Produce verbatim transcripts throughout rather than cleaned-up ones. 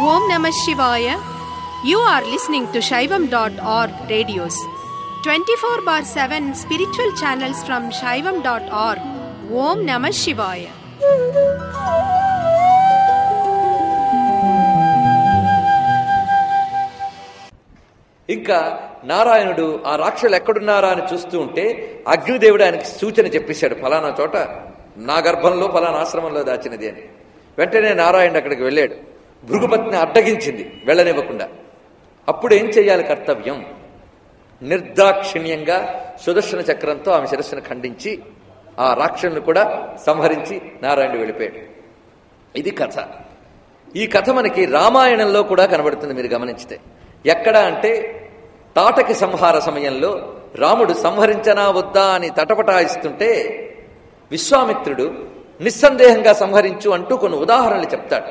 Om Namah Shivaya. You are listening to Shaivam dot org radios. twenty-four bar seven spiritual channels from Shaivam dot org. Om Namah Shivaya. ఇంకా నారాయణుడు ఆ రాక్షసులు ఎక్కడున్నారా అని చూస్తూ ఉంటే అగ్నిదేవుడు ఆయనకి సూచన చెప్పేశాడు, ఫలానా చోట నా గర్భంలో ఫలానా ఆశ్రమంలో దాచినది అని. వెంటనే నారాయణుడు అక్కడికి వెళ్ళాడు. భృగుపత్ని అడ్డగించింది వెళ్ళనివ్వకుండా. అప్పుడు ఏం చెయ్యాలి కర్తవ్యం? నిర్దాక్షిణ్యంగా సుదర్శన చక్రంతో ఆమె శిరస్సును ఖండించి ఆ రాక్షసుని కూడా సంహరించి నారాయణుడు వెళ్ళిపోయాడు. ఇది కథ. ఈ కథ మనకి రామాయణంలో కూడా కనబడుతుంది మీరు గమనించితే. ఎక్కడ అంటే తాటకి సంహార సమయంలో రాముడు సంహరించనా వద్దా అని తటపటాయిస్తుంటే విశ్వామిత్రుడు నిస్సందేహంగా సంహరించు అంటూ కొన్ని ఉదాహరణలు చెప్తాడు.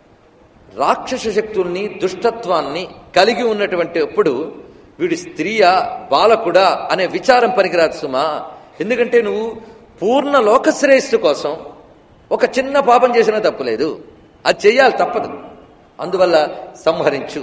రాక్షస శక్తుల్ని దుష్టత్వాన్ని కలిగి ఉన్నటువంటి అప్పుడు వీడు స్త్రీయా బాలకుడా అనే విచారం పనికిరాదు సుమా. ఎందుకంటే నువ్వు పూర్ణ లోకశ్రేయస్సు కోసం ఒక చిన్న పాపం చేసినా తప్పులేదు, అది చెయ్యాలి తప్పదు, అందువల్ల సంహరించు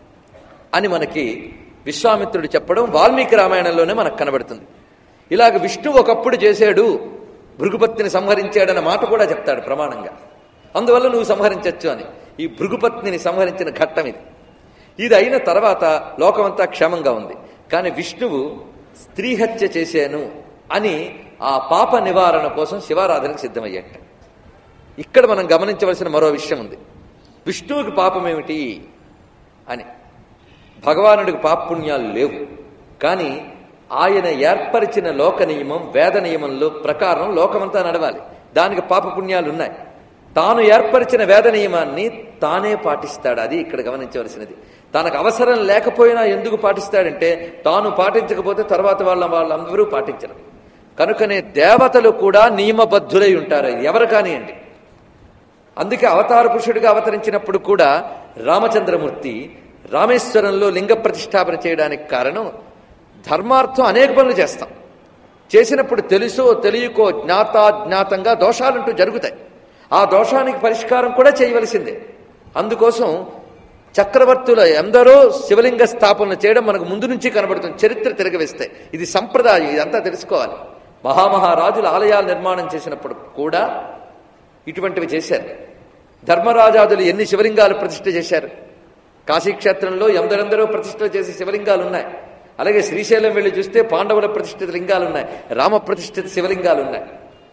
అని మనకి విశ్వామిత్రుడు చెప్పడం వాల్మీకి రామాయణంలోనే మనకు కనబడుతుంది. ఇలాగ విష్ణువు ఒకప్పుడు చేశాడు, భృగుపత్నిని సంహరించాడన్న మాట కూడా చెప్తాడు ప్రమాణంగా. అందువల్ల నువ్వు సంహరించచ్చు అని. ఈ భృగుపత్నిని సంహరించిన ఘట్టం ఇది. ఇది అయిన తర్వాత లోకమంతా క్షేమంగా ఉంది. కానీ విష్ణువు స్త్రీహత్య చేశాను అని ఆ పాప నివారణ కోసం శివారాధనకు సిద్ధమయ్యాట. ఇక్కడ మనం గమనించవలసిన మరో విషయం ఉంది. విష్ణువుకి పాపం ఏమిటి అని. భగవానుడికి పాపపుణ్యాలు లేవు, కానీ ఆయన ఏర్పరిచిన లోక నియమం వేద నియమంలో ప్రకారం లోకమంతా నడవాలి. దానికి పాపపుణ్యాలు ఉన్నాయి. తాను ఏర్పరిచిన వేద నియమాన్ని తానే పాటిస్తాడు. అది ఇక్కడ గమనించవలసినది. తనకు అవసరం లేకపోయినా ఎందుకు పాటిస్తాడంటే తాను పాటించకపోతే తర్వాత వాళ్ళ వాళ్ళందరూ పాటించరు. కనుకనే దేవతలు కూడా నియమబద్ధులై ఉంటారు, ఎవరు కానివ్వండి. అందుకే అవతార పురుషుడిగా అవతరించినప్పుడు కూడా రామచంద్రమూర్తి రామేశ్వరంలో లింగ ప్రతిష్టాపన చేయడానికి కారణం ధర్మార్థం అనేక పనులు చేస్తాం. చేసినప్పుడు తెలుసో తెలియకో జ్ఞాతాజ్ఞాతంగా దోషాలంటూ జరుగుతాయి. ఆ దోషానికి పరిష్కారం కూడా చేయవలసిందే. అందుకోసం చక్రవర్తుల ఎందరో శివలింగ స్థాపనలు చేయడం మనకు ముందు నుంచి కనబడుతుంది. చరిత్ర తిరగవేస్తే ఇది సంప్రదాయం, ఇదంతా తెలుసుకోవాలి. మహామహారాజులు ఆలయాలు నిర్మాణం చేసినప్పుడు కూడా ఇటువంటివి చేశారు. ధర్మరాజాదులు ఎన్ని శివలింగాలు ప్రతిష్ఠ చేశారు. కాశీక్షేత్రంలో ఎందరెందరో ప్రతిష్ఠ చేసే శివలింగాలు ఉన్నాయి. అలాగే శ్రీశైలం వెళ్ళి చూస్తే పాండవుల ప్రతిష్ఠిత లింగాలు ఉన్నాయి, రామ ప్రతిష్ఠిత శివలింగాలు ఉన్నాయి.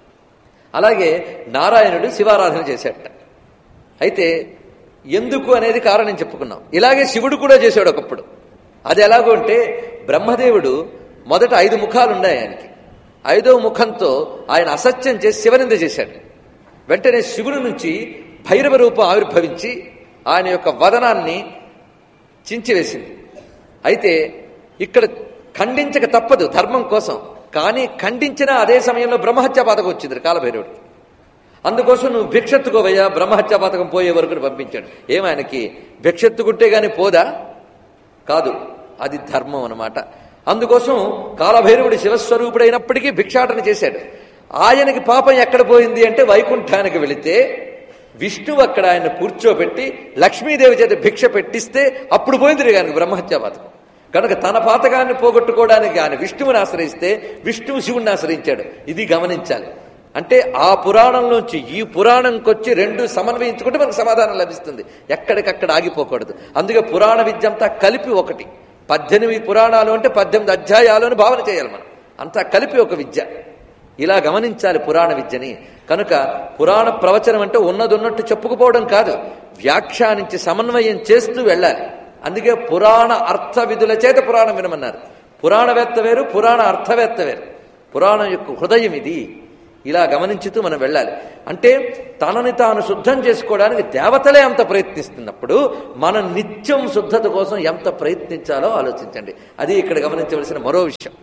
అలాగే నారాయణుడు శివారాధన చేశాడట. అయితే ఎందుకు అనేది కారణం చెప్పుకున్నాం. ఇలాగే శివుడు కూడా చేశాడు ఒకప్పుడు. అది ఎలాగో అంటే బ్రహ్మదేవుడు మొదట ఐదు ముఖాలు ఉన్నాయి ఆయనకి. ఐదవ ముఖంతో ఆయన అసత్యం చేసి శివనింద చేశాడు. వెంటనే శివుడి నుంచి భైరవ రూపం ఆవిర్భవించి ఆయన యొక్క వదనాన్ని చించివేసింది. అయితే ఇక్కడ ఖండించక తప్పదు ధర్మం కోసం. కానీ ఖండించినా అదే సమయంలో బ్రహ్మహత్యా పాతకం వచ్చింది కాలభైరవుడికి. అందుకోసం నువ్వు భిక్షెత్తుకోవయ్యా, బ్రహ్మహత్యా పాతకం పోయే వరకు పంపించాడు. ఏమాయనకి భిక్షెత్తుకుంటే గాని పోదా? కాదు, అది ధర్మం అన్నమాట. అందుకోసం కాలభైరవుడి శివస్వరూపుడైనప్పటికీ భిక్షాటన చేశాడు. ఆయనకి పాపం ఎక్కడ పోయింది అంటే వైకుంఠానికి వెళితే విష్ణువు అక్కడ ఆయన కూర్చోబెట్టి లక్ష్మీదేవి చేత భిక్ష పెట్టిస్తే అప్పుడు పోయింది ఆయనకు బ్రహ్మహత్యా పాతకం. కనుక తన పాతకాన్ని పోగొట్టుకోవడానికి ఆయన విష్ణువుని ఆశ్రయిస్తే విష్ణువు శివుణ్ణి ఆశ్రయించాడు. ఇది గమనించాలి. అంటే ఆ పురాణంలోంచి ఈ పురాణంకొచ్చి రెండు సమన్వయించుకుంటే మనకు సమాధానం లభిస్తుంది. ఎక్కడికక్కడ ఆగిపోకూడదు. అందుకే పురాణ విద్య అంతా కలిపి ఒకటి. పద్దెనిమిది పురాణాలు అంటే పద్దెనిమిది అధ్యాయాలు అని భావన చేయాలి మనం. అంతా కలిపి ఒక విద్య. ఇలా గమనించాలి పురాణ విద్యని. కనుక పురాణ ప్రవచనం అంటే ఉన్నది ఉన్నట్టు చెప్పుకుపోవడం కాదు, వ్యాఖ్యానించి సమన్వయం చేస్తూ వెళ్ళాలి. అందుకే పురాణ అర్థ విధుల చేత పురాణం వినమన్నారు. పురాణవేత్త వేరు, పురాణ అర్థవేత్త వేరు. పురాణం యొక్క హృదయం ఇది. ఇలా గమనించుతూ మనం వెళ్ళాలి. అంటే తనని తాను శుద్ధం చేసుకోవడానికి దేవతలే అంత ప్రయత్నిస్తున్నప్పుడు మనం నిత్యం శుద్ధత కోసం ఎంత ప్రయత్నించాలో ఆలోచించండి. అది ఇక్కడ గమనించవలసిన మరో విషయం.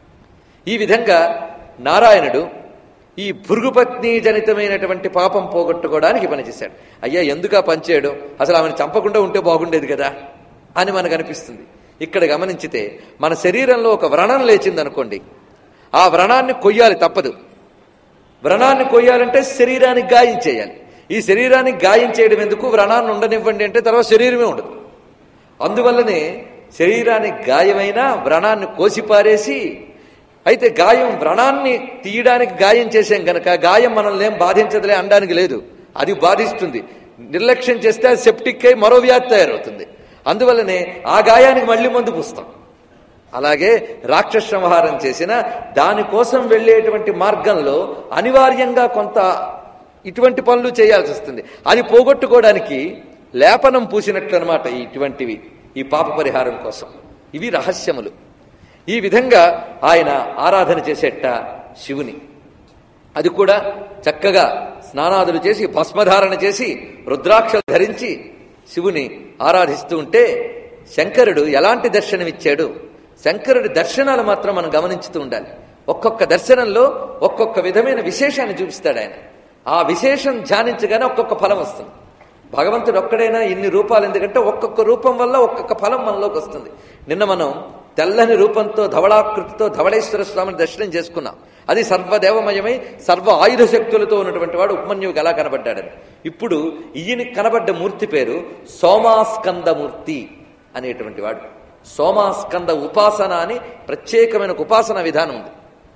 ఈ విధంగా నారాయణుడు ఈ భృగుపత్ని జనితమైనటువంటి పాపం పోగొట్టుకోవడానికి పనిచేశాడు. అయ్యా ఎందుకు ఆ పనిచేయడు? అసలు ఆమెను చంపకుండా ఉంటే బాగుండేది కదా అని మనకు అనిపిస్తుంది. ఇక్కడ గమనించితే మన శరీరంలో ఒక వ్రణం లేచిందనుకోండి, ఆ వ్రణాన్ని కొయ్యాలి తప్పదు. వ్రణాన్ని కొయ్యాలంటే శరీరానికి గాయం చేయాలి. ఈ శరీరానికి గాయం చేయడం ఎందుకు, వ్రణాన్ని ఉండనివ్వండి అంటే తర్వాత శరీరమే ఉండదు. అందువల్లనే శరీరానికి గాయమైనా వ్రణాన్ని కోసిపారేసి, అయితే గాయం వ్రణాన్ని తీయడానికి గాయం చేసాం కనుక గాయం మనల్ని ఏం బాధించదులే అనడానికి లేదు, అది బాధిస్తుంది. నిర్లక్ష్యం చేస్తే అది సెప్టిక్ అయి మరో వ్యాధి తయారవుతుంది. అందువల్లనే ఆ గాయానికి మళ్ళీ మందు పూస్తాం. అలాగే రాక్షస సంహారం చేసిన దానికోసం వెళ్ళేటువంటి మార్గంలో అనివార్యంగా కొంత ఇటువంటి పనులు చేయాల్సి వస్తుంది. అది పోగొట్టుకోవడానికి లేపనం పూసినట్లు అనమాట ఇటువంటివి, ఈ పాప పరిహారం కోసం. ఇవి రహస్యములు. ఈ విధంగా ఆయన ఆరాధన చేసేట శివుని. అది కూడా చక్కగా స్నానాదులు చేసి భస్మధారణ చేసి రుద్రాక్షలు ధరించి శివుని ఆరాధిస్తూ ఉంటే శంకరుడు ఎలాంటి దర్శనమిచ్చాడు. శంకరుడి దర్శనాలు మాత్రం మనం గమనించుతూ ఉండాలి. ఒక్కొక్క దర్శనంలో ఒక్కొక్క విధమైన విశేషాన్ని చూపిస్తాడు ఆయన. ఆ విశేషం ధ్యానించగానే ఒక్కొక్క ఫలం వస్తుంది. భగవంతుడు ఒక్కడైనా ఇన్ని రూపాలు, ఎందుకంటే ఒక్కొక్క రూపం వల్ల ఒక్కొక్క ఫలం మనలోకి వస్తుంది. నిన్న మనం తెల్లని రూపంతో ధవళాకృతితో ధవళేశ్వర స్వామిని దర్శనం చేసుకున్నాం. అది సర్వదేవమయమై సర్వ ఆయుధ శక్తులతో ఉన్నటువంటి వాడు ఉపమన్యువుకి ఎలా కనబడ్డాడని. ఇప్పుడు ఈయనకి కనబడ్డ మూర్తి పేరు సోమాస్కందమూర్తి అనేటువంటి వాడు. సోమాస్కంద ఉపాసన అని ప్రత్యేకమైన ఉపాసన విధానం ఉంది.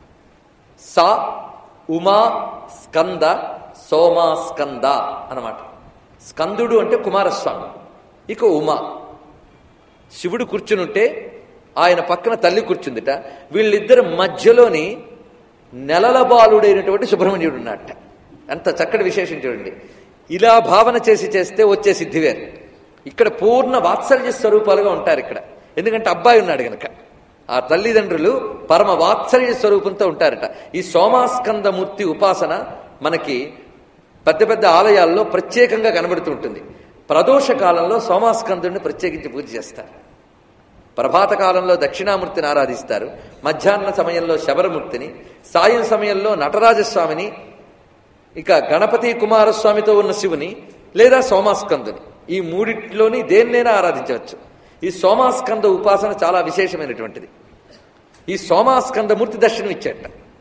సా ఉమా స్కంద సోమాస్కంద అన్నమాట. స్కందుడు అంటే కుమారస్వామి, ఇక ఉమా. శివుడు కూర్చునుంటే ఆయన పక్కన తల్లి కూర్చుందిట. వీళ్ళిద్దరు మధ్యలోని నెలల బాలుడైనటువంటి సుబ్రహ్మణ్యుడు ఉన్నట్ట. అంత చక్కటి విశేషం చూడండి. ఇలా భావన చేసి చేస్తే వచ్చే సిద్ధి వేరు. ఇక్కడ పూర్ణ వాత్సల్య స్వరూపాలుగా ఉంటారు ఇక్కడ, ఎందుకంటే అబ్బాయి ఉన్నాడు గనక. ఆ తల్లిదండ్రులు పరమ వాత్సల్య స్వరూపంతో ఉంటారట. ఈ సోమాస్కందమూర్తి ఉపాసన మనకి పెద్ద పెద్ద ఆలయాల్లో ప్రత్యేకంగా కనబడుతూ ఉంటుంది. ప్రదోష కాలంలో సోమాస్కందుడిని ప్రత్యేకించి పూజ చేస్తారు. ప్రభాత కాలంలో దక్షిణామూర్తిని ఆరాధిస్తారు. మధ్యాహ్న సమయంలో శబరమూర్తిని, సాయం సమయంలో నటరాజస్వామిని, ఇక గణపతి కుమారస్వామితో ఉన్న శివుని లేదా సోమాస్కందుని, ఈ మూడిట్లోని దేన్నైనా ఆరాధించవచ్చు. ఈ సోమాస్కంద ఉపాసన చాలా విశేషమైనటువంటిది. ఈ సోమాస్కందమూర్తి దర్శనం ఇచ్చేట.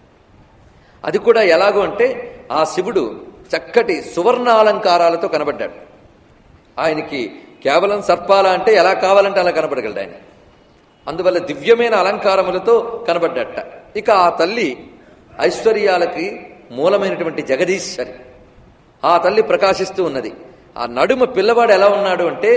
అది కూడా ఎలాగో అంటే ఆ శివుడు చక్కటి సువర్ణ అలంకారాలతో కనబడ్డాడు. ఆయనకి కేవలం సర్పాల అంటే ఎలా కావాలంటే అలా కనబడగలడు ఆయన. అందువల్ల దివ్యమైన అలంకారములతో కనబడ్డట. ఇక ఆ తల్లి ఐశ్వర్యాలకి మూలమైనటువంటి జగదీశ్వరి. ఆ తల్లి ప్రకాశిస్తూ ఉన్నది. ఆ నడుమ పిల్లవాడు ఎలా ఉన్నాడు అంటే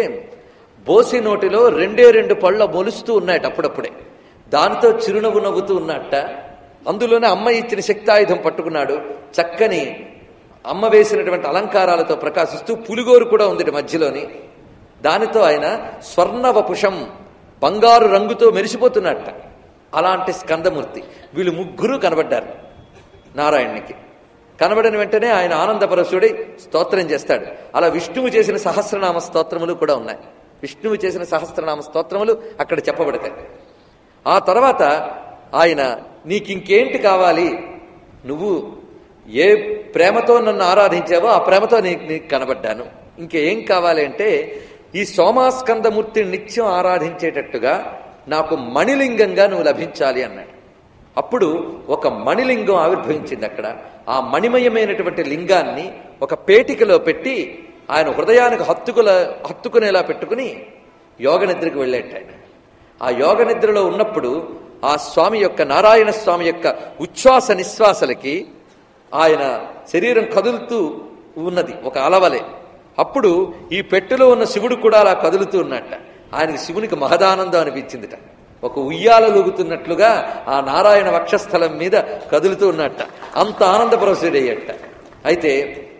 బోసి నోటిలో రెండే రెండు పళ్ళ మొలుస్తూ ఉన్నాయట అప్పుడప్పుడే. దానితో చిరునవ్వు నవ్వుతూ ఉన్నట్ట. అందులోనే అమ్మ ఇచ్చిన శక్తాయుధం పట్టుకున్నాడు. చక్కని అమ్మ వేసినటువంటి అలంకారాలతో ప్రకాశిస్తూ పులిగోరు కూడా ఉంది మధ్యలోని. దానితో ఆయన స్వర్ణవపుషం, బంగారు రంగుతో మెరిసిపోతున్నట్ట. అలాంటి స్కందమూర్తి. వీళ్ళు ముగ్గురు కనబడ్డారు నారాయణునికి. కనబడిన వెంటనే ఆయన ఆనందపరశుడై స్తోత్రం చేస్తాడు. అలా విష్ణువు చేసిన సహస్రనామ స్తోత్రములు కూడా ఉన్నాయి. విష్ణువు చేసిన సహస్రనామ స్తోత్రములు అక్కడ చెప్పబడతాయి. ఆ తర్వాత ఆయన నీకింకేంటి కావాలి, నువ్వు ఏ ప్రేమతో నన్ను ఆరాధించావో ఆ ప్రేమతో నీకు నీకు కనబడ్డాను, ఇంకేం కావాలి అంటే ఈ సోమాస్కందమూర్తిని నిత్యం ఆరాధించేటట్టుగా నాకు మణిలింగంగా నువ్వు లభించాలి అన్నాడు. అప్పుడు ఒక మణిలింగం ఆవిర్భవించింది అక్కడ. ఆ మణిమయమైనటువంటి లింగాన్ని ఒక పేటికలో పెట్టి ఆయన హృదయానికి హత్తుకుల హత్తుకునేలా పెట్టుకుని యోగనిద్రకు వెళ్ళేట. ఆయన ఆ యోగనిద్రలో ఉన్నప్పుడు ఆ స్వామి యొక్క, నారాయణ స్వామి యొక్క ఉచ్ఛ్వాస నిశ్వాసలకి ఆయన శరీరం కదులుతూ ఉన్నది ఒక అలవలే. అప్పుడు ఈ పెట్టెలో ఉన్న శివుడు కూడా అలా కదులుతూ ఉన్నట్ట. ఆయనకి శివునికి మహదానందం అనిపించిందిట. ఒక ఉయ్యాలలుగుతున్నట్లుగా ఆ నారాయణ వక్షస్థలం మీద కదులుతూ ఉన్నట్ట. అంత ఆనందపరవశుడయ్యట. అయితే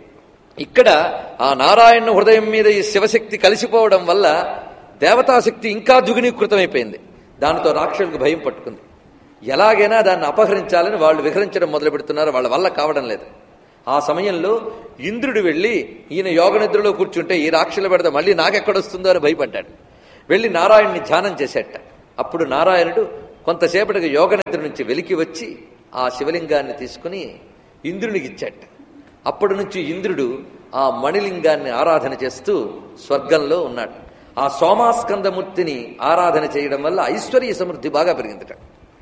ఇక్కడ ఆ నారాయణ హృదయం మీద ఈ శివశక్తి కలిసిపోవడం వల్ల దేవతాశక్తి ఇంకా ద్విగుణీకృతమైపోయింది. దానితో రాక్షసులకు భయం పట్టుకుంది. ఎలాగైనా దాన్ని అపహరించాలని వాళ్ళు విహరించడం మొదలు పెడుతున్నారు. వాళ్ళ వల్ల కావడం లేదు. ఆ సమయంలో ఇంద్రుడు వెళ్ళి ఈయన యోగనిద్రలో కూర్చుంటే ఈ రాక్షసుల పెడతా మళ్ళీ నాకెక్కడొస్తుందో అని భయపడ్డాడు. వెళ్ళి నారాయణ్ణి ధ్యానం చేసేట. అప్పుడు నారాయణుడు కొంతసేపటికి యోగనిద్ర నుంచి వెలికి వచ్చి ఆ శివలింగాన్ని తీసుకుని ఇంద్రునికి ఇచ్చాట. అప్పటి నుంచి ఇంద్రుడు ఆ మణిలింగాన్ని ఆరాధన చేస్తూ స్వర్గంలో ఉన్నాడు. ఆ సోమాస్కందమూర్తిని ఆరాధన చేయడం వల్ల ఐశ్వర్య సమృద్ధి బాగా పెరిగిందిట.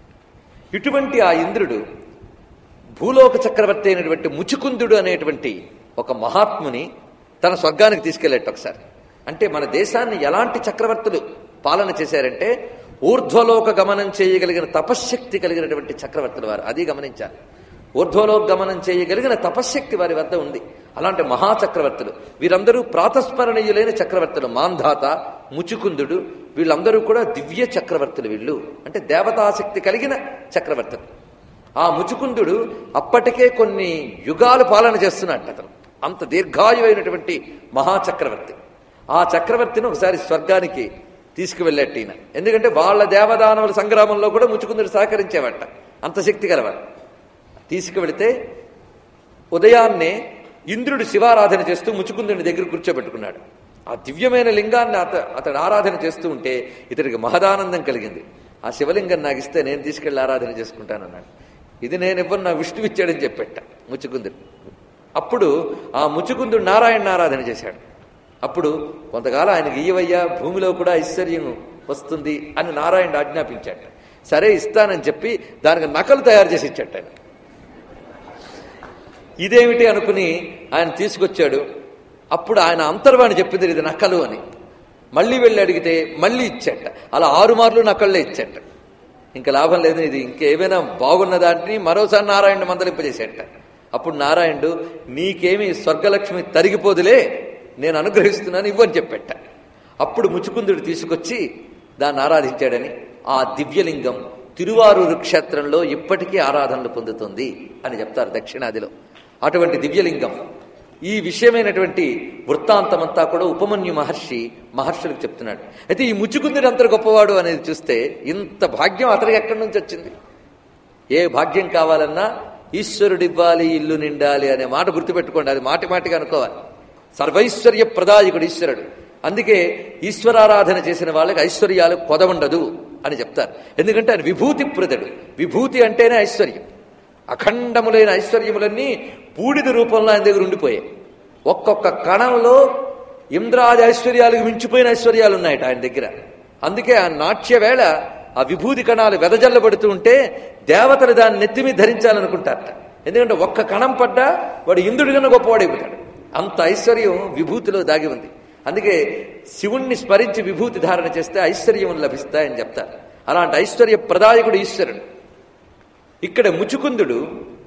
ఇటువంటి ఆ ఇంద్రుడు భూలోక చక్రవర్తి అయినటువంటి ముచుకుందుడు అనేటువంటి ఒక మహాత్ముని తన స్వర్గానికి తీసుకెళ్ళేట ఒకసారి. అంటే మన దేశాన్ని ఎలాంటి చక్రవర్తులు పాలన చేశారంటే ఊర్ధ్వలోక గమనం చేయగలిగిన తపశ్శక్తి కలిగినటువంటి చక్రవర్తులు వారు. అది గమనించాలి. ఊర్ధ్వలోక గమనం చేయగలిగిన తపశ్శక్తి వారి వద్ద ఉంది. అలాంటి మహాచక్రవర్తులు వీరందరూ ప్రాతస్మరణీయులైన చక్రవర్తులు. మాంధాత, ముచుకుందుడు వీళ్ళందరూ కూడా దివ్య చక్రవర్తులు. వీళ్ళు అంటే దేవతాశక్తి కలిగిన చక్రవర్తులు. ఆ ముచుకుందుడు అప్పటికే కొన్ని యుగాలు పాలన చేస్తున్నట్టు. అతను అంత దీర్ఘాయువైనటువంటి మహాచక్రవర్తి. ఆ చక్రవర్తిని ఒకసారి స్వర్గానికి తీసుకువెళ్ళేట ఈయన. ఎందుకంటే వాళ్ళ దేవదానవుల సంగ్రామంలో కూడా ముచుకుందుడు సహకరించేవట, అంత శక్తి గలవాడు. తీసుకువెళితే ఉదయాన్నే ఇంద్రుడు శివారాధన చేస్తూ ముచుకుందుని దగ్గర కూర్చోబెట్టుకున్నాడు. ఆ దివ్యమైన లింగాన్ని అత అతడు ఆరాధన చేస్తూ ఉంటే ఇతడికి మహదానందం కలిగింది. ఆ శివలింగం నాకు ఇస్తే నేను తీసుకెళ్లి ఆరాధన చేసుకుంటానన్నాడు. ఇది నేను ఇవ్వను, నా విష్ణువు ఇచ్చాడని చెప్పెట్ట ముచుకుందుడు. అప్పుడు ఆ ముచుకుందుడు నారాయణ ఆరాధన చేశాడు. అప్పుడు కొంతకాలం ఆయనకి ఇయ్యవయ్యా, భూమిలో కూడా ఐశ్వర్యం వస్తుంది అని నారాయణ ఆజ్ఞాపించాట. సరే ఇస్తానని చెప్పి దానికి నకలు తయారు చేసి ఇచ్చాట. ఆయన ఇదేమిటి అనుకుని ఆయన తీసుకొచ్చాడు. అప్పుడు ఆయన అంతర్వాణి చెప్పింది ఇది నకలు అని. మళ్ళీ వెళ్ళి అడిగితే మళ్ళీ ఇచ్చాట. అలా ఆరు మార్లు నకళ్ళే ఇచ్చాట. ఇంకా లాభం లేదు, ఇది ఇంకేమైనా బాగున్న దాంట్ని మరోసారి నారాయణ మందలింపజేసేట. అప్పుడు నారాయణుడు నీకేమి స్వర్గలక్ష్మి తరిగిపోదులే, నేను అనుగ్రహిస్తున్నాను ఇవ్వని చెప్పెట్ట. అప్పుడు ముచుకుందుడు తీసుకొచ్చి దాన్ని ఆరాధించాడని ఆ దివ్యలింగం తిరువారూరు క్షేత్రంలో ఇప్పటికీ ఆరాధనలు పొందుతుంది అని చెప్తారు దక్షిణాదిలో. అటువంటి దివ్యలింగం ఈ విషయమైనటువంటి వృత్తాంతమంతా కూడా ఉపమన్యు మహర్షి మహర్షులకు చెప్తున్నాడు. అయితే ఈ ముచుకుందుడు అంత గొప్పవాడు అనేది చూస్తే ఇంత భాగ్యం అతనికి ఎక్కడి నుంచి వచ్చింది? ఏ భాగ్యం కావాలన్నా ఈశ్వరుడివ్వాలి ఇల్లు నిండాలి అనే మాట గుర్తుపెట్టుకోండి. అది మాటి మాటిగా అనుకోవాలి. సర్వైశ్వర్య ప్రదాయకుడు ఈశ్వరుడు. అందుకే ఈశ్వరారాధన చేసిన వాళ్ళకి ఐశ్వర్యాలు కొదవుండదు అని చెప్తారు. ఎందుకంటే ఆయన విభూతి ప్రదుడు. విభూతి అంటేనే ఐశ్వర్యం. అఖండములైన ఐశ్వర్యములన్నీ బూడిద రూపంలో ఆయన దగ్గర ఉండిపోయాయి. ఒక్కొక్క కణంలో ఇంద్రాది ఐశ్వర్యాలకు మించిపోయిన ఐశ్వర్యాలు ఉన్నాయట ఆయన దగ్గర. అందుకే ఆ నాట్య వేళ ఆ విభూతి కణాలు వెదజల్లబడుతూ ఉంటే దేవతలు దాన్ని నెత్తిమీ ధరించాలనుకుంటారట. ఎందుకంటే ఒక్క కణం పడ్డా వాడు ఇంద్రుడి కన్నా గొప్పవాడైపోతాడు. అంత ఐశ్వర్యం విభూతిలో దాగి ఉంది. అందుకే శివుణ్ణి స్మరించి విభూతి ధారణ చేస్తే ఐశ్వర్యం లభిస్తాయని చెప్తారు. అలాంటి ఐశ్వర్య ప్రదాయకుడు ఈశ్వరుడు. ఇక్కడ ముచుకుందుడు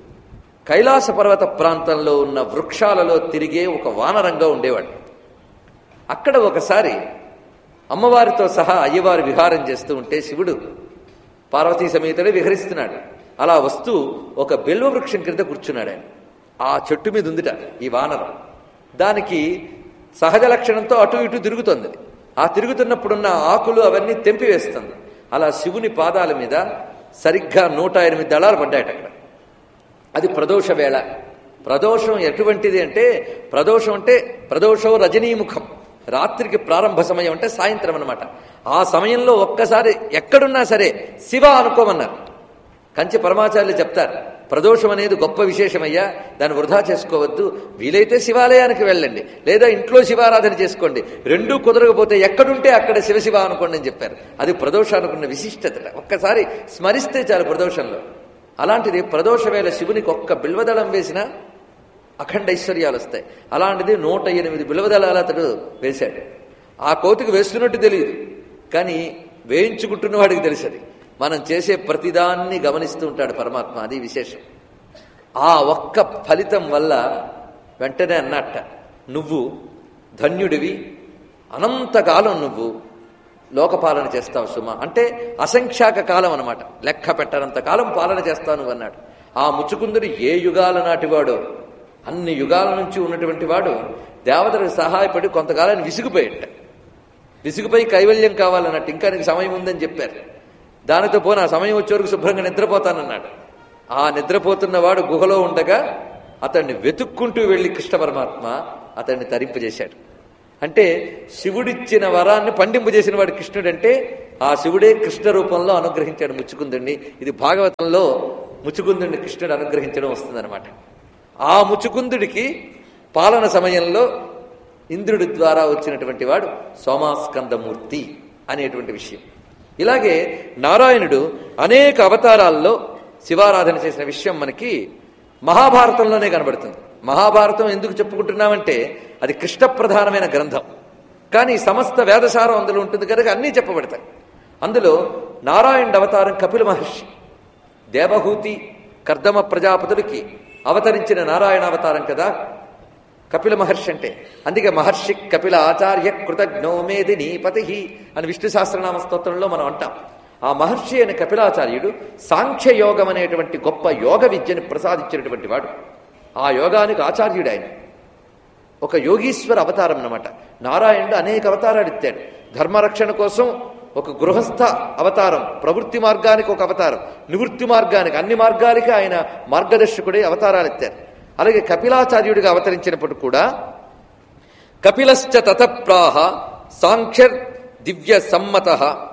కైలాస పర్వత ప్రాంతంలో ఉన్న వృక్షాలలో తిరిగే ఒక వానరంగా ఉండేవాడు. అక్కడ ఒకసారి అమ్మవారితో సహా అయ్యవారు విహారం చేస్తూ ఉంటే శివుడు పార్వతీ సమేతుడే విహరిస్తున్నాడు. అలా వస్తూ ఒక బెల్వ వృక్షం క్రింద కూర్చున్నాడు ఆయన. ఆ చెట్టు మీద ఉందిట ఈ వానరం. దానికి సహజ లక్షణంతో అటు ఇటు తిరుగుతుంది. ఆ తిరుగుతున్నప్పుడున్న ఆకులు అవన్నీ తెంపివేస్తుంది. అలా శివుని పాదాల మీద సరిగ్గా నూట ఎనిమిది దళాలు పడ్డాయట అక్కడ. అది ప్రదోష వేళ. ప్రదోషం ఎటువంటిది అంటే ప్రదోషం అంటే ప్రదోషం రజనీముఖం. రాత్రికి ప్రారంభ సమయం అంటే సాయంత్రం అన్నమాట. ఆ సమయంలో ఒక్కసారి ఎక్కడున్నా సరే శివ అనుకోమన్నారు. కంచి పరమాచార్యులు చెప్తారు, ప్రదోషం అనేది గొప్ప విశేషమయ్యా, దాన్ని వృధా చేసుకోవద్దు. వీలైతే శివాలయానికి వెళ్ళండి, లేదా ఇంట్లో శివారాధన చేసుకోండి. రెండూ కుదరకపోతే ఎక్కడుంటే అక్కడ శివశివ అనుకోండి అని చెప్పారు. అది ప్రదోషానుకున్న విశిష్టత. ఒక్కసారి స్మరిస్తే చాలు ప్రదోషంలో. అలాంటిది ప్రదోష వేళ శివునికి ఒక్క బిల్వదళం వేసినా అఖండ ఐశ్వర్యాలు వస్తాయి. అలాంటిది నూట ఎనిమిది బిల్వదళాలు అతడు వేశాడు. ఆ కోతికి వేస్తున్నట్టు తెలియదు, కానీ వేయించుకుంటున్న వాడికి తెలిసేది. మనం చేసే ప్రతిదాన్ని గమనిస్తూ ఉంటాడు పరమాత్మ. అది విశేషం. ఆ ఒక్క ఫలితం వల్ల వెంటనే అన్నట్ట, నువ్వు ధన్యుడివి, అనంతకాలం నువ్వు లోకపాలన చేస్తావు సుమా. అంటే అసంఖ్యాక కాలం అనమాట, లెక్క పెట్టనంత కాలం పాలన చేస్తాను అన్నాడు. ఆ ముచుకుందుడు ఏ యుగాల నాటివాడో, అన్ని యుగాల నుంచి ఉన్నటువంటి వాడు దేవతలకు సహాయపడి కొంతకాలాన్ని విసిగిపోయేట. విసిగిపోయి కైవల్యం కావాలన్నట్టు, ఇంకా నీకు సమయం ఉందని చెప్పారు. దానితో పోనీ ఆ సమయం వచ్చే వరకు శుభ్రంగా నిద్రపోతానన్నాడు. ఆ నిద్రపోతున్నవాడు గుహలో ఉండగా అతన్ని వెతుక్కుంటూ వెళ్ళి కృష్ణ పరమాత్మ అతన్ని తరింపజేశాడు. అంటే శివుడిచ్చిన వరాన్ని పండింపజేసిన వాడు కృష్ణుడంటే ఆ శివుడే కృష్ణ రూపంలో అనుగ్రహించాడు ముచుకుందుణ్ణి. ఇది భాగవతంలో ముచుకుందుణ్ణి కృష్ణుడు అనుగ్రహించడం వస్తుందన్నమాట. ఆ ముచుకుందుడికి పాలన సమయంలో ఇంద్రుడి ద్వారా వచ్చినటువంటి వాడు సోమాస్కందమూర్తి అనేటువంటి విషయం. ఇలాగే నారాయణుడు అనేక అవతారాల్లో శివారాధన చేసిన విషయం మనకి మహాభారతంలోనే కనబడుతుంది. మహాభారతం ఎందుకు చెప్పుకుంటున్నామంటే అది కృష్ణ ప్రధానమైన గ్రంథం. కానీ సమస్త వేదసారం అందులో ఉంటుంది కనుక అన్నీ చెప్పబడతాయి. అందులో నారాయణ అవతారం కపిల మహర్షి, దేవహూతి కర్దమ ప్రజాపతులకి అవతరించిన నారాయణ అవతారం కదా కపిల మహర్షి అంటే. అందుకే మహర్షి కపిల ఆచార్య కృతజ్ఞో మేదినీపతి అని విష్ణు సహస్రనామ స్తోత్రంలో మనం అంటాం. ఆ మహర్షి అయిన కపిలాచార్యుడు సాంఖ్యయోగం అనేటువంటి గొప్ప యోగ విద్యని ప్రసాదించినటువంటి వాడు. ఆ యోగానికి ఆచార్యుడు ఆయన. ఒక యోగీశ్వర అవతారం అన్నమాట. నారాయణుడు అనేక అవతారాలు ఎత్తాడు. ధర్మరక్షణ కోసం ఒక గృహస్థ అవతారం, ప్రవృత్తి మార్గానికి ఒక అవతారం, నివృత్తి మార్గానికి, అన్ని మార్గాలకి ఆయన మార్గదర్శకుడే అవతారాలు ఎత్తారు. అలాగే కపిలాచార్యుడిగా అవతరించినప్పుడు కూడా కపిలశ్చ తతప్రాహ సాంఖ్యర్ దివ్య సమ్మత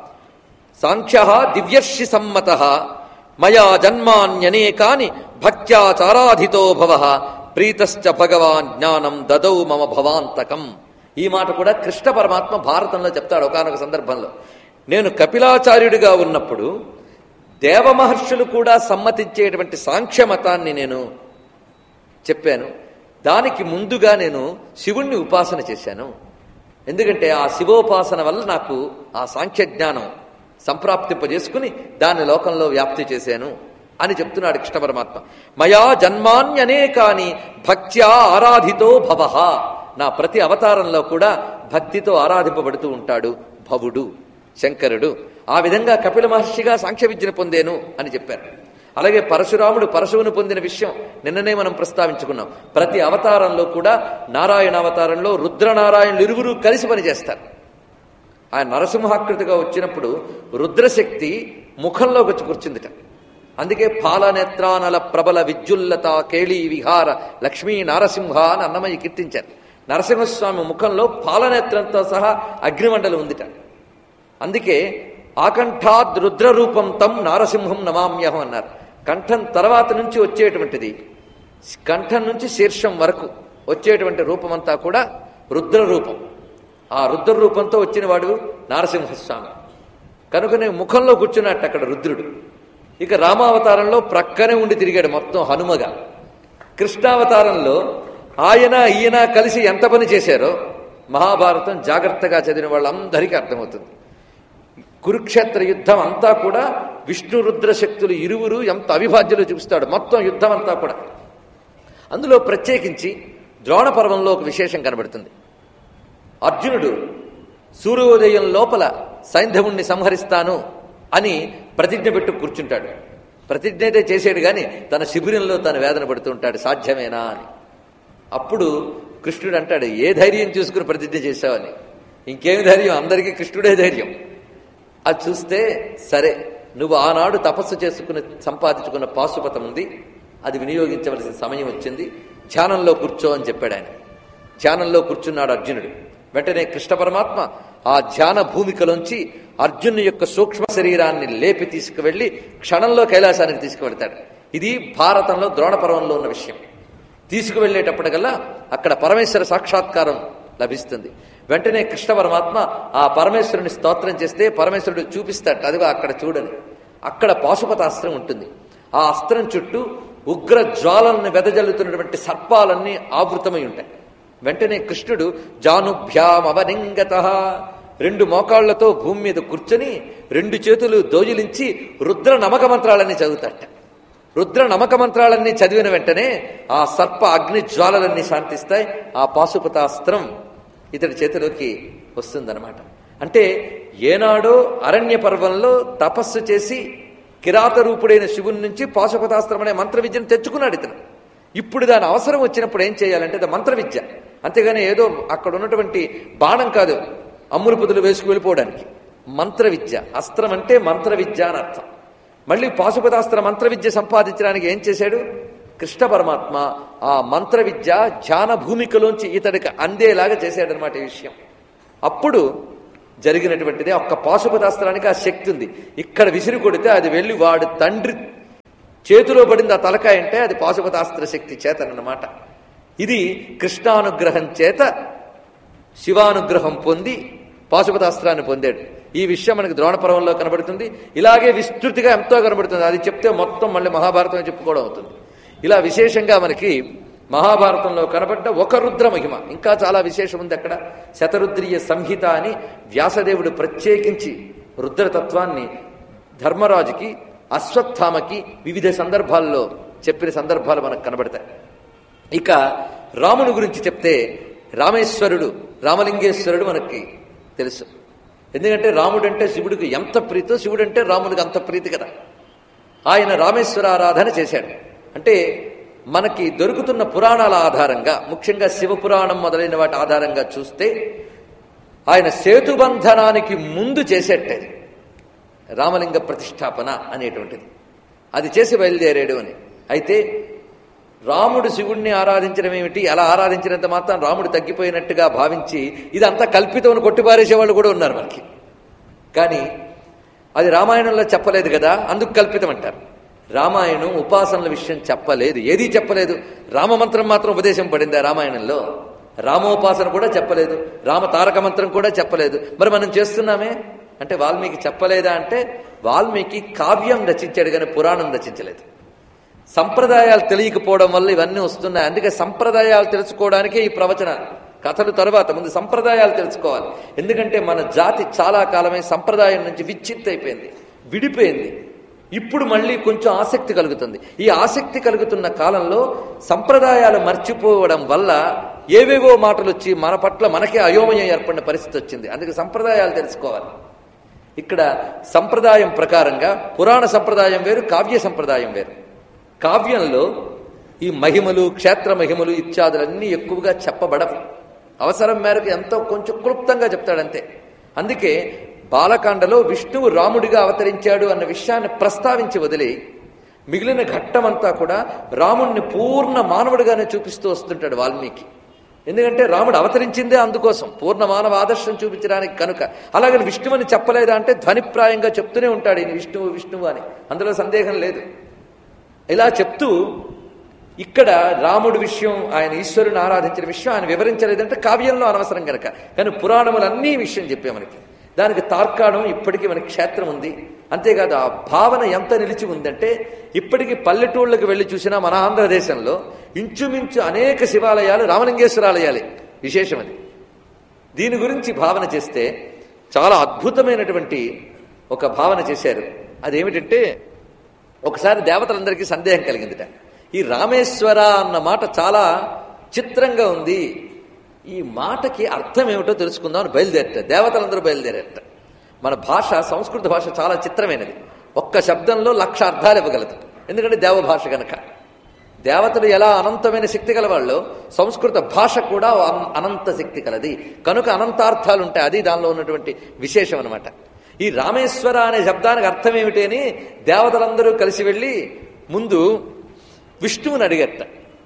సాంఖ్య దివ్యర్షి సమ్మత మయా జన్మాన్యనేకాని భక్త్యాచారాధితో భవ ప్రీతశ్చ భగవాన్ జ్ఞానం దదౌ మమ భవాంతకం. ఈ మాట కూడా కృష్ణ పరమాత్మ భారతంలో చెప్తాడు ఒకానొక సందర్భంలో. నేను కపిలాచార్యుడిగా ఉన్నప్పుడు దేవమహర్షులు కూడా సమ్మతించేటువంటి సాంఖ్య మతాన్ని నేను చెప్పాను. దానికి ముందుగా నేను శివుణ్ణి ఉపాసన చేశాను. ఎందుకంటే ఆ శివోపాసన వల్ల నాకు ఆ సాంఖ్య జ్ఞానం సంప్రాప్తింపజేసుకుని దాన్ని లోకంలో వ్యాప్తి చేశాను అని చెప్తున్నాడు కృష్ణ పరమాత్మ. మయా జన్మాన్యనేకాని భక్త్యా ఆరాధితో భవ. నా ప్రతి అవతారంలో కూడా భక్తితో ఆరాధింపబడుతూ ఉంటాడు భవుడు, శంకరుడు. ఆ విధంగా కపిల మహర్షిగా సాంఖ్య విద్యను పొందేను అని చెప్పారు. అలాగే పరశురాముడు పరశువును పొందిన విషయం నిన్ననే మనం ప్రస్తావించుకున్నాం. ప్రతి అవతారంలో కూడా నారాయణ అవతారంలో రుద్రనారాయణులు ఇరువురు కలిసి పనిచేస్తారు. ఆయన నరసింహాకృతిగా వచ్చినప్పుడు రుద్రశక్తి ముఖంలోకి వచ్చి కూర్చుందిట. అందుకే పాలనేత్రానల ప్రబల విద్యుల్లత కేళీ విహార లక్ష్మీ నారసింహ అని అన్నమయ్య కీర్తించారు. నరసింహస్వామి ముఖంలో పాలనేత్రంతో సహా అగ్నిమండలం ఉందిట. అందుకే ఆకంఠాద్ రుద్రరూపం తం నారసింహం నమామ్యహం అన్నారు. కంఠం తర్వాత నుంచి వచ్చేటువంటిది, కంఠం నుంచి శీర్షం వరకు వచ్చేటువంటి రూపమంతా కూడా రుద్రరూపం. ఆ రుద్ర రూపంతో వచ్చిన వాడు నారసింహస్వామి కనుకనే ముఖంలో కూర్చున్నట్టు అక్కడ రుద్రుడు. ఇక రామావతారంలో ప్రక్కనే ఉండి తిరిగాడు మొత్తం హనుమగా. కృష్ణావతారంలో ఆయన ఈయన కలిసి ఎంత పని చేశారో మహాభారతం జాగ్రత్తగా చదివిన వాళ్ళందరికీ అర్థమవుతుంది. కురుక్షేత్ర యుద్ధం అంతా కూడా విష్ణు రుద్ర శక్తులు ఇరువురు ఎంత అవిభాజ్యలో చూపిస్తాడు మొత్తం యుద్ధం అంతా కూడా. అందులో ప్రత్యేకించి ద్రోణ పర్వంలో ఒక విశేషం కనబడుతుంది. అర్జునుడు సూర్యోదయం లోపల సైంధవుణ్ణి సంహరిస్తాను అని ప్రతిజ్ఞ పెట్టు కూర్చుంటాడు. ప్రతిజ్ఞ అయితే చేసాడు కానీ తన శిబిరంలో తను వేదన పడుతూ ఉంటాడు, సాధ్యమేనా అని. అప్పుడు కృష్ణుడు అంటాడు, ఏ ధైర్యం చూసుకుని ప్రతిజ్ఞ చేశావని. ఇంకేమి ధైర్యం, అందరికీ కృష్ణుడే ధైర్యం. అది చూస్తే సరే, నువ్వు ఆనాడు తపస్సు చేసుకుని సంపాదించుకున్న పాశుపతం ఉంది, అది వినియోగించవలసిన సమయం వచ్చింది, ధ్యానంలో కూర్చో అని చెప్పాడు ఆయన. ధ్యానంలో కూర్చున్నాడు అర్జునుడు. వెంటనే కృష్ణ పరమాత్మ ఆ ధ్యాన భూమికలోంచి అర్జును యొక్క సూక్ష్మ శరీరాన్ని లేపి తీసుకువెళ్లి క్షణంలో కైలాసానికి తీసుకువెళ్తాడు. ఇది భారతంలో ద్రోణ పర్వంలో ఉన్న విషయం. తీసుకువెళ్లేటప్పటికల్లా అక్కడ పరమేశ్వర సాక్షాత్కారం లభిస్తుంది. వెంటనే కృష్ణ పరమాత్మ ఆ పరమేశ్వరుని స్తోత్రం చేస్తే పరమేశ్వరుడు చూపిస్తాడు, అదిగో అక్కడ చూడని. అక్కడ పాశుపతాస్త్రం ఉంటుంది. ఆ అస్త్రం చుట్టూ ఉగ్ర జ్వాలను వెదజల్లుతున్నటువంటి సర్పాలన్నీ ఆవృతమై ఉంటాయి. వెంటనే కృష్ణుడు జానుభ్యామవనింగత రెండు మోకాళ్లతో భూమి మీద కూర్చొని రెండు చేతులు దోజిలించి రుద్ర నమక మంత్రాలన్నీ చదువుతాట. రుద్ర నమక మంత్రాలన్నీ చదివిన వెంటనే ఆ సర్ప అగ్ని జ్వాలలన్నీ శాంతిస్తాయి. ఆ పాశుపతాస్త్రం ఇతడి చేతిలోకి వస్తుందన్నమాట. అంటే ఏనాడో అరణ్య పర్వంలో తపస్సు చేసి కిరాత రూపుడైన శివుని నుంచి పాశుపతాస్త్రం అనే మంత్ర విద్యను తెచ్చుకున్నాడు ఇతను. ఇప్పుడు దాని అవసరం వచ్చినప్పుడు ఏం చేయాలంటే అది మంత్ర విద్య, అంతేగాని ఏదో అక్కడ ఉన్నటువంటి బాణం కాదు అమ్ములు పొదులు వేసుకు వెళ్ళిపోవడానికి. మంత్ర విద్య, అస్త్రం అంటే మంత్ర విద్య అని అర్థం. మళ్ళీ పాశుపతాస్త్ర మంత్ర విద్య సంపాదించడానికి ఏం చేశాడు కృష్ణ పరమాత్మ? ఆ మంత్ర విద్య ధ్యాన భూమికలోంచి ఇతడికి అందేలాగా చేశాడనమాట ఈ విషయం. అప్పుడు జరిగినటువంటిదే ఒక్క పాశుపతాస్త్రానికి ఆ శక్తి ఉంది. ఇక్కడ విసిరి కొడితే అది వెళ్ళి వాడు తండ్రి చేతిలో పడింది ఆ తలకాయ అంటే అది పాశుపతాస్త్ర శక్తి చేతనమాట. ఇది కృష్ణానుగ్రహం చేత శివానుగ్రహం పొంది పాశుపతాస్త్రాన్ని పొందాడు. ఈ విషయం మనకి ద్రోణపర్వంలో కనబడుతుంది. ఇలాగే విస్తృతిగా ఎంతో కనబడుతుంది. అది చెప్తే మొత్తం మళ్ళీ మహాభారతం చెప్పుకోవడం అవుతుంది. ఇలా విశేషంగా మనకి మహాభారతంలో కనబడ్డ ఒక రుద్ర మహిమ. ఇంకా చాలా విశేషం ఉంది అక్కడ. శతరుద్రీయ సంహిత అని వ్యాసదేవుడు ప్రత్యేకించి రుద్రతత్వాన్ని ధర్మరాజుకి, అశ్వత్థామకి వివిధ సందర్భాల్లో చెప్పిన సందర్భాలు మనకు కనబడతాయి. ఇక రాముని గురించి చెప్తే రామేశ్వరుడు, రామలింగేశ్వరుడు మనకి తెలుసు. ఎందుకంటే రాముడు అంటే శివుడికి ఎంత ప్రీతో, శివుడు అంటే రాముడికి అంత ప్రీతి కదా. ఆయన రామేశ్వర ఆరాధన చేశాడు. అంటే మనకి దొరుకుతున్న పురాణాల ఆధారంగా, ముఖ్యంగా శివపురాణం మొదలైన వాటి ఆధారంగా చూస్తే ఆయన సేతుబంధనానికి ముందు చేసేట్టే రామలింగ ప్రతిష్టాపన అనేటువంటిది. అది చేసి బయలుదేరాడు అని. అయితే రాముడు శివుణ్ణి ఆరాధించడం ఏమిటి, అలా ఆరాధించినంత మాత్రం రాముడు తగ్గిపోయినట్టుగా భావించి ఇదంతా కల్పితం కొట్టిపారేసేవాళ్ళు కూడా ఉన్నారు మనకి. కానీ అది రామాయణంలో చెప్పలేదు కదా, అందుకు కల్పితం అంటారు. రామాయణం ఉపాసనల విషయం చెప్పలేదు, ఏదీ చెప్పలేదు. రామమంత్రం మాత్రం ఉపదేశం పడిందా రామాయణంలో? రామోపాసన కూడా చెప్పలేదు, రామ తారక మంత్రం కూడా చెప్పలేదు. మరి మనం చేస్తున్నామే అంటే వాల్మీకి చెప్పలేదా అంటే వాల్మీకి కావ్యం రచించాడు కానీ పురాణం రచించలేదు. సంప్రదాయాలు తెలియకపోవడం వల్ల ఇవన్నీ వస్తున్నాయి. అందుకే సంప్రదాయాలు తెలుసుకోవడానికే ఈ ప్రవచన కథలు తర్వాత, ముందు సంప్రదాయాలు తెలుసుకోవాలి. ఎందుకంటే మన జాతి చాలా కాలమే సంప్రదాయం నుంచి విచ్ఛిత్తి అయిపోయింది, విడిపోయింది. ఇప్పుడు మళ్ళీ కొంచెం ఆసక్తి కలుగుతుంది. ఈ ఆసక్తి కలుగుతున్న కాలంలో సంప్రదాయాలు మర్చిపోవడం వల్ల ఏవేవో మాటలు వచ్చి మన పట్ల మనకే అయోమయం ఏర్పడిన పరిస్థితి వచ్చింది. అందుకే సంప్రదాయాలు తెలుసుకోవాలి. ఇక్కడ సంప్రదాయం ప్రకారంగా పురాణ సంప్రదాయం వేరు, కావ్య సంప్రదాయం వేరు. కావ్యంలో ఈ మహిమలు, క్షేత్ర మహిమలు ఇత్యాదులన్నీ ఎక్కువగా చెప్పబడవు. అవసరం మేరకు ఎంతో కొంచెం క్లుప్తంగా చెప్తాడంతే. అందుకే బాలకాండలో విష్ణువు రాముడిగా అవతరించాడు అన్న విషయాన్ని ప్రస్తావించి వదిలి మిగిలిన ఘట్టమంతా కూడా రాముడిని పూర్ణ మానవుడిగానే చూపిస్తూ వస్తుంటాడు వాల్మీకి. ఎందుకంటే రాముడు అవతరించిందే అందుకోసం, పూర్ణ మానవ ఆదర్శం చూపించడానికి కనుక. అలాగని విష్ణువుని చెప్పలేదా అంటే ధ్వనిప్రాయంగా చెప్తూనే ఉంటాడు ఈయన విష్ణువు విష్ణువు అని, అందులో సందేహం లేదు. ఇలా చెప్తూ ఇక్కడ రాముడి విషయం, ఆయన ఈశ్వరుని ఆరాధించిన విషయం ఆయన వివరించలేదంటే కావ్యంలో అనవసరం కనుక. కానీ పురాణములన్నీ విషయం చెప్పే మనకి. దానికి తార్కాణం ఇప్పటికీ మనకి క్షేత్రం ఉంది. అంతేకాదు ఆ భావన ఎంత నిలిచి ఉందంటే ఇప్పటికీ పల్లెటూళ్ళకి వెళ్ళి చూసినా మన ఆంధ్రదేశంలో ఇంచుమించు అనేక శివాలయాలు రామలింగేశ్వరాలయాలే విశేషం. అది దీని గురించి భావన చేస్తే చాలా అద్భుతమైనటువంటి ఒక భావన చేశారు. అదేమిటంటే ఒకసారి దేవతలందరికీ సందేహం కలిగిందిట. ఈ రామేశ్వర అన్న మాట చాలా చిత్రంగా ఉంది, ఈ మాటకి అర్థం ఏమిటో తెలుసుకుందామని బయలుదేరట. దేవతలందరూ బయలుదేరట. మన భాష, సంస్కృత భాష చాలా చిత్రమైనది. ఒక్క శబ్దంలో లక్ష అర్థాలు ఇవ్వగలదు. ఎందుకంటే దేవభాష గనక. దేవతలు ఎలా అనంతమైన శక్తి గలవాళ్ళో సంస్కృత భాష కూడా అనంత శక్తి కలది కనుక అనంతార్థాలు ఉంటాయి. అది దానిలో ఉన్నటువంటి విశేషం అనమాట. ఈ రామేశ్వర అనే శబ్దానికి అర్థం ఏమిటి అని దేవతలందరూ కలిసి వెళ్ళి ముందు విష్ణువుని అడిగట.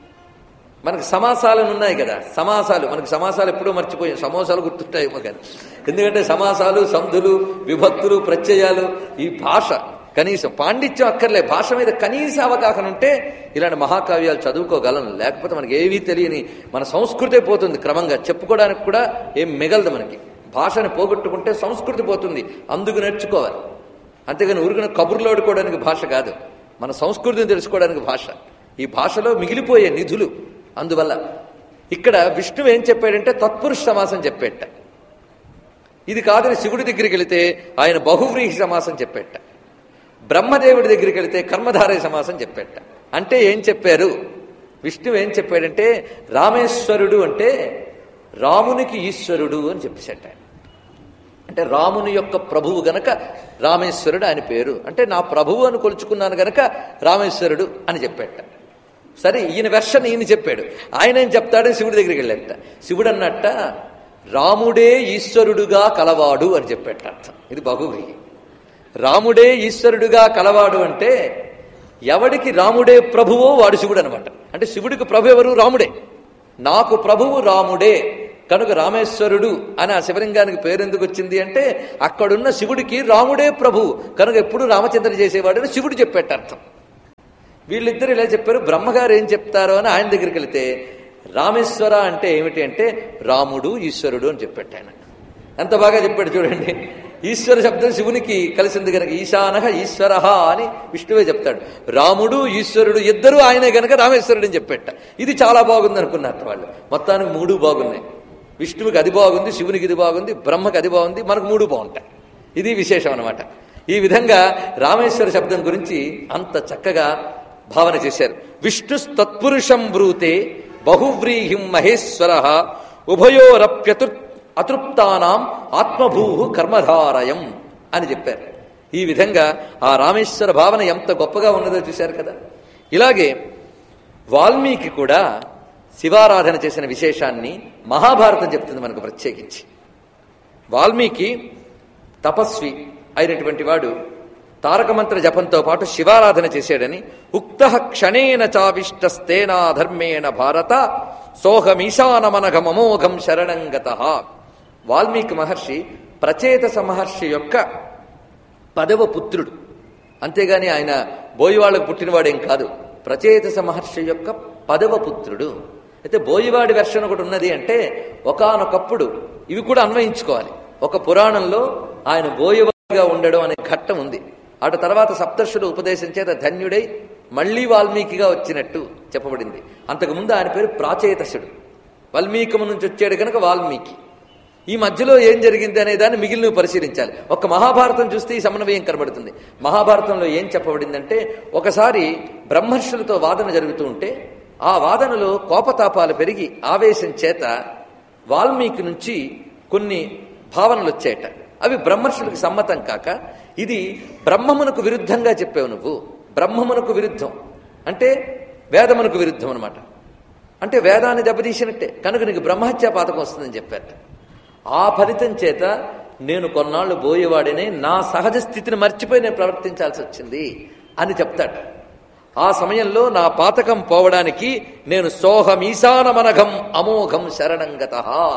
మనకు సమాసాలు ఉన్నాయి కదా, సమాసాలు మనకు సమాసాలు ఎప్పుడూ మర్చిపోయాం, సమోసాలు గుర్తుంటాయేమో కానీ. ఎందుకంటే సమాసాలు, సంధులు, విభక్తులు, ప్రత్యయాలు, ఈ భాష కనీసం పాండిత్యం అక్కర్లే, భాష మీద కనీస అవగాహన ఉంటే ఇలాంటి మహాకావ్యాలు చదువుకోగలను. లేకపోతే మనకి ఏవీ తెలియని మన సంస్కృతే పోతుంది క్రమంగా. చెప్పుకోవడానికి కూడా ఏం మిగలదు మనకి. భాషని పోగొట్టుకుంటే సంస్కృతి పోతుంది. అందుకు నేర్చుకోవాలి. అంతేగాని ఊరికన కబుర్లు ఆడుకోవడానికి భాష కాదు, మన సంస్కృతిని తెలుసుకోవడానికి భాష. ఈ భాషలో మిగిలిపోయే నిధులు. అందువల్ల ఇక్కడ విష్ణువు ఏం చెప్పాడంటే తత్పురుష సమాసం చెప్పేట. ఇది కాదని శివుడి దగ్గరికి వెళితే ఆయన బహువ్రీహి సమాసం చెప్పేట. బ్రహ్మదేవుడి దగ్గరికి వెళితే కర్మధారయ సమాసం చెప్పేట. అంటే ఏం చెప్పారు విష్ణువు ఏం చెప్పాడంటే రామేశ్వరుడు అంటే రామునికి ఈశ్వరుడు అని చెప్పేశాట. అంటే రాముని యొక్క ప్రభువు గనక రామేశ్వరుడు ఆయన పేరు. అంటే నా ప్రభువు అని కొలుచుకున్నాను గనక రామేశ్వరుడు అని చెప్పేట. సరే, ఈయన వెర్షన్ ఈయన చెప్పాడు. ఆయన ఏం చెప్తాడని శివుడి దగ్గరికి వెళ్ళట. శివుడు అన్నట్ట రాముడే ఈశ్వరుడుగా కలవాడు అని చెప్పేట అర్థం. ఇది బహువ్రీహి. రాముడే ఈశ్వరుడుగా కలవాడు అంటే ఎవడికి రాముడే ప్రభువో వాడు శివుడు అనమాట. అంటే శివుడికి ప్రభు ఎవరు? రాముడే. నాకు ప్రభువు రాముడే కనుక రామేశ్వరుడు అని ఆ శివలింగానికి పేరు ఎందుకు వచ్చింది అంటే అక్కడున్న శివుడికి రాముడే ప్రభువు కనుక ఎప్పుడు రామచంద్ర చేసేవాడు అని శివుడు చెప్పేట అర్థం. వీళ్ళిద్దరు ఇలా చెప్పారు. బ్రహ్మగారు ఏం చెప్తారో అని ఆయన దగ్గరికి వెళితే రామేశ్వర అంటే ఏమిటి అంటే రాముడు ఈశ్వరుడు అని చెప్పాడు. ఆయన ఎంత బాగా చెప్పాడు చూడండి. ఈశ్వర శబ్దం శివునికి కలిసింది గనక ఈశానః ఈశ్వరః అని విష్ణువే చెప్తాడు. రాముడు ఈశ్వరుడు ఇద్దరు ఆయనే గనక రామేశ్వరుడు అని చెప్పేట. ఇది చాలా బాగుంది అనుకున్నట్టు వాళ్ళు. మొత్తానికి మూడు బాగున్నాయి. విష్ణువుకి అది బాగుంది, శివునికి ఇది బాగుంది, బ్రహ్మకి అది బాగుంది, మనకు మూడు బాగుంటాయి. ఇది విశేషం అన్నమాట. ఈ విధంగా రామేశ్వర శబ్దం గురించి అంత చక్కగా భావన చేశారు. విష్ణు తత్పురుషం బ్రూతే బహువ్రీహిం మహేశ్వర ఉభయోరప్యతృ అతృప్తానాం ఆత్మభూ కర్మధారయం అని చెప్పారు. ఈ విధంగా ఆ రామేశ్వర భావన ఎంత గొప్పగా ఉన్నదో చూశారు కదా. ఇలాగే వాల్మీకి కూడా శివారాధన చేసిన విశేషాన్ని మహాభారతం చెప్తుంది మనకు ప్రత్యేకించి. వాల్మీకి తపస్వి అయినటువంటి వాడు తారకమంత్ర జపంతో పాటు శివారాధన చేశాడని ఉక్త క్షణేన చావిష్టస్తేనా ధర్మేణ భారత సోహమీశానమనఘమమోఘం శరణంగత. వాల్మీకి మహర్షి ప్రచేతస మహర్షి యొక్క పదవ పుత్రుడు. అంతేగాని ఆయన బోయివాళ్లకు పుట్టినవాడేం కాదు. ప్రచేతస మహర్షి యొక్క పదవ పుత్రుడు. అయితే బోయివాడి వెర్షన్ ఒకటి ఉన్నది అంటే ఒకానొకప్పుడు ఇవి కూడా అన్వయించుకోవాలి. ఒక పురాణంలో ఆయన బోయవాడిగా ఉండడం అనే ఘట్టం ఉంది. అటు తర్వాత సప్తర్షులు ఉపదేశం చేత ధన్యుడై మళ్లీ వాల్మీకిగా వచ్చినట్టు చెప్పబడింది. అంతకుముందు ఆయన పేరు ప్రాచేతసుడు. వాల్మీకము నుంచి వచ్చాడు కనుక వాల్మీకి. ఈ మధ్యలో ఏం జరిగింది అనే దాన్ని మిగిలిన పరిశీలించాలి. ఒక మహాభారతం చూస్తే ఈ సమన్వయం కనబడుతుంది. మహాభారతంలో ఏం చెప్పబడిందంటే ఒకసారి బ్రహ్మర్షులతో వాదన జరుగుతూ ఉంటే ఆ వాదనలో కోపతాపాలు పెరిగి ఆవేశం చేత వాల్మీకి నుంచి కొన్ని భావనలు వచ్చాయట. అవి బ్రహ్మర్షులకు సమ్మతం కాక ఇది బ్రహ్మమునకు విరుద్ధంగా చెప్పావు నువ్వు, బ్రహ్మమునకు విరుద్ధం అంటే వేదమునకు విరుద్ధం అనమాట. అంటే వేదాన్ని దెబ్బతీసినట్టే కనుక నీకు బ్రహ్మహత్యా పాతకం వస్తుందని చెప్పారట. ఆ ఫలితం చేత నేను కొన్నాళ్లు బోయేవాడినే, నా సహజ స్థితిని మర్చిపోయి నేను ప్రవర్తించాల్సి వచ్చింది అని చెప్తాడు. ఆ సమయంలో నా పాతకం పోవడానికి నేను సోహమీశానమనఘం అమోఘం శరణంగత,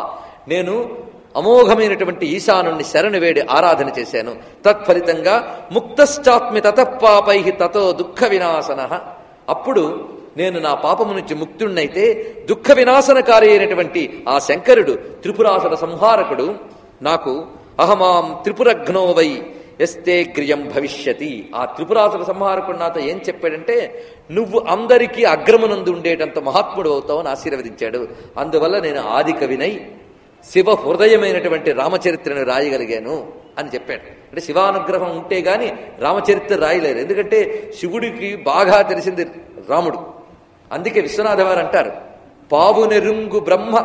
నేను అమోఘమైనటువంటి ఈశానుణ్ణి శరణు వేడి ఆరాధన చేశాను. తత్ఫలితంగా ముక్తశ్చాత్మి తతఃపాపై తతో దుఃఖ వినాశన. అప్పుడు నేను నా పాపము నుంచి ముక్తుణ్ణైతే దుఃఖ వినాశనకారి అయినటువంటి ఆ శంకరుడు త్రిపురాసుర సంహారకుడు నాకు అహమాం త్రిపురఘ్నో వై ఎస్తే గ్రియం భవిష్యతి. ఆ త్రిపురాసుర సంహారకుడు నాతో ఏం చెప్పాడంటే నువ్వు అందరికీ అగ్రమునందు ఉండేటంత మహాత్ముడు అవుతావని ఆశీర్వదించాడు. అందువల్ల నేను ఆది కవినై శివ హృదయమైనటువంటి రామచరిత్రను రాయగలిగాను అని చెప్పాడు. అంటే శివానుగ్రహం ఉంటే గాని రామచరిత్ర రాయలేరు. ఎందుకంటే శివుడికి బాగా తెలిసింది రాముడు. అందుకే విశ్వనాథ వారు అంటారు పావునెరుంగు బ్రహ్మ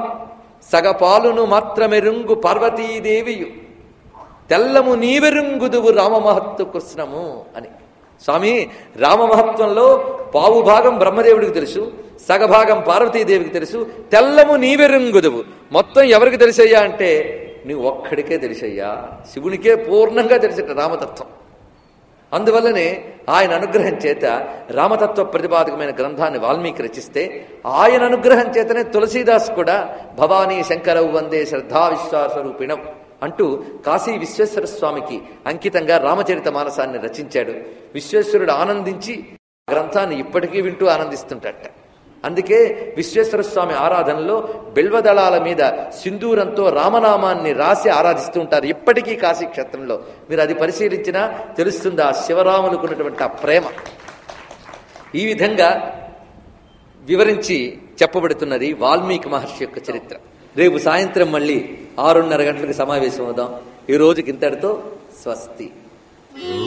సగపాలును మాత్రమెరుంగు పార్వతీదేవియు తెల్లము నీవెరుంగుదువు రామమహత్తు కృష్ణము అని. స్వామి, రామమహత్వంలో పావు భాగం బ్రహ్మదేవుడికి తెలుసు, సగభాగం పార్వతీదేవికి తెలుసు, తెల్లము నీవెరుంగుదువు. మొత్తం ఎవరికి తెలిసయ్యా అంటే నువ్వు ఒక్కడికే తెలిసయ్యా, శివునికే పూర్ణంగా తెలిసేట రామతత్వం. అందువల్లనే ఆయన అనుగ్రహం చేత రామతత్వ ప్రతిపాదకమైన గ్రంథాన్ని వాల్మీకి రచిస్తే ఆయన అనుగ్రహం చేతనే తులసీదాస్ కూడా భవానీ శంకరవు వందే శ్రద్ధా విశ్వాసరూపిణం అంటూ కాశీ విశ్వేశ్వర స్వామికి అంకితంగా రామచరిత మానసాన్ని రచించాడు. విశ్వేశ్వరుడు ఆనందించి గ్రంథాన్ని ఇప్పటికీ వింటూ ఆనందిస్తుంటట. అందుకే విశ్వేశ్వర స్వామి ఆరాధనలో బిల్వదళాల మీద సింధూరంతో రామనామాన్ని రాసి ఆరాధిస్తూ ఉంటారు ఇప్పటికీ కాశీ క్షేత్రంలో. మీరు అది పరిశీలించినా తెలుస్తుంది ఆ శివరాములకు ఉన్నటువంటి ఆ ప్రేమ. ఈ విధంగా వివరించి చెప్పబడుతున్నది వాల్మీకి మహర్షి యొక్క చరిత్ర. రేపు సాయంత్రం మళ్ళీ ఆరున్నర గంటలకు సమావేశం అవుదాం. ఈ రోజుకి ఇంతటితో స్వస్తి.